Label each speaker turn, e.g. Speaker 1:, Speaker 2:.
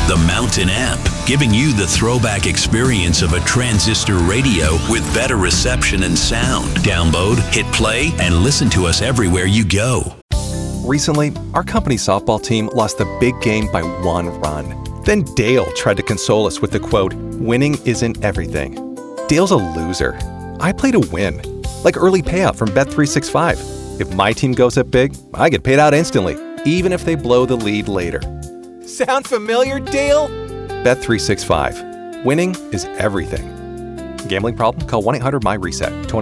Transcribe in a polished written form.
Speaker 1: The Mountain app, giving you the throwback experience of a transistor radio with better reception and sound. Download, hit play, and listen to us everywhere you go.
Speaker 2: Recently, our company softball team lost the big game by 1 run. Then Dale tried to console us with the quote, "Winning isn't everything." Dale's a loser. I play to win. Like early payout from Bet365. If my team goes up big, I get paid out instantly, even if they blow the lead later. Sound familiar, Dale? Bet365. Winning is everything. Gambling problem? Call 1-800-MY-RESET.